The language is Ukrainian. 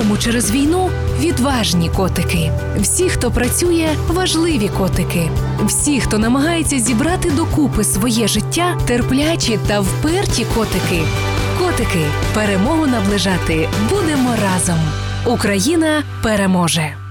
додому через війну – відважні котики. Всі, хто працює – важливі котики. Всі, хто намагається зібрати докупи своє життя – терплячі та вперті котики. Котики, перемогу наближати будемо разом. Україна переможе!